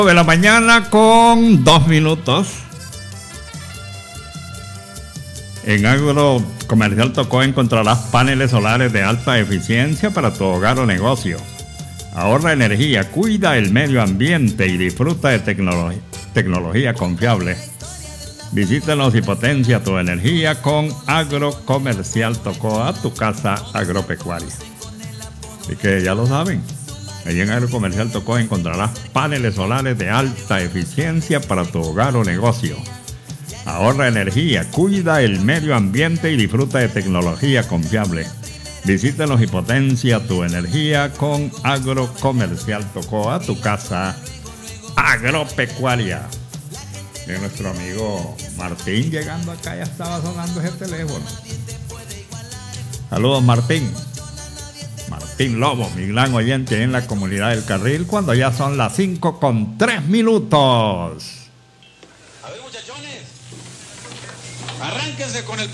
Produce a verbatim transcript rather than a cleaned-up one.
De la mañana con dos minutos. En Agro Comercial Tocó encontrarás paneles solares de alta eficiencia para tu hogar o negocio. Ahorra energía, cuida el medio ambiente y disfruta de tecnolo- tecnología confiable. Visítanos y potencia tu energía con Agro Comercial Tocó, a tu casa agropecuaria. Así que ya lo saben. Allí en Agro Comercial Tocó encontrarás paneles solares de alta eficiencia para tu hogar o negocio. Ahorra energía, cuida el medio ambiente y disfruta de tecnología confiable. Visítanos y potencia tu energía con Agro Comercial Tocó, a tu casa agropecuaria. De nuestro amigo Martín llegando acá, ya estaba sonando ese teléfono. Saludos, Martín. Martín Lobo, mi gran oyente en la comunidad del Carril, cuando ya son las cinco con tres minutos. A ver, muchachones, arránquense con el